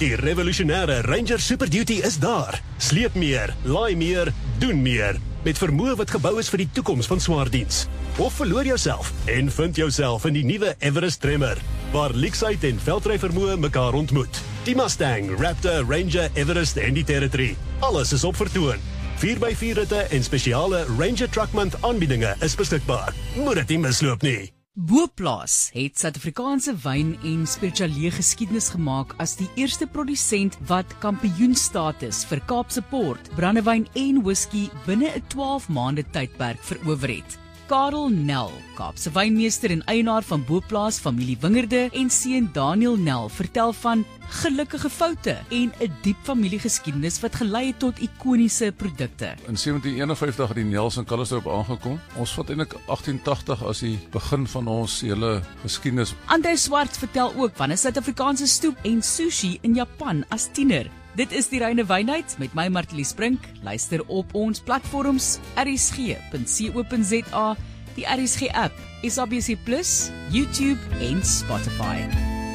Die revolusionêre Ranger Super Duty is daar. Sleep meer, laai meer, doen meer. Met vermoë wat gebou is vir die toekoms van swaardiens. Of verloor jouself en vind jouself in die nuwe Everest Tremor, waar leksheid en veldryvermoë mekaar ontmoet. Die Mustang, Raptor, Ranger, Everest en die Territory. Alles is op vertoon. 4x4 ritte en spesiale Ranger Truck Month aanbiedinge is beskikbaar. Moet dit nie misloop nie. Boplaas het Suid-Afrikaanse wyn en spirituele geskiedenis gemaak as die eerste produsent wat kampioenstatus vir Kaapse port, brandewyn en whisky binne 'n 12 maande tydperk verower het. Karel Nel, Kaapse wynmeester en eienaar van Boplaas Familie Wingerde en seun Daniel Nel vertel van gelukkige foute en 'n diep familiegeskiedenis wat gelei het tot ikoniese produkte. In 1751 het die Nels in Calitzdorp aangekom. Ons vat eintlik 1880 as die begin van ons hele geskiedenis. André Swart vertel ook van 'n Suid-Afrikaanse stoep en sushi in Japan as tiener. Dit is die Reine Wynheid met my Martelies Brink. Luister op ons platforms rsg.co.za, die RSG app, SABC+, YouTube en Spotify.